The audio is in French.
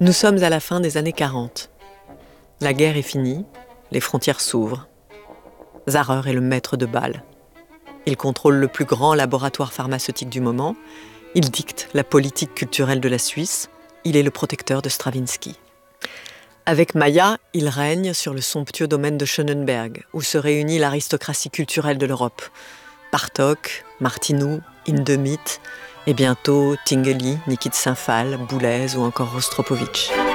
Nous sommes à la fin des années 40. La guerre est finie, les frontières s'ouvrent. Zahrer est le maître de Bâle. Il contrôle le plus grand laboratoire pharmaceutique du moment. Il dicte la politique culturelle de la Suisse. Il est le protecteur de Stravinsky. Avec Maya, il règne sur le somptueux domaine de Schönenberg, où se réunit l'aristocratie culturelle de l'Europe. Bartók, Martinů, Hindemith, et bientôt Tinguely, Niki de Saint-Phal, Boulez ou encore Rostropovitch.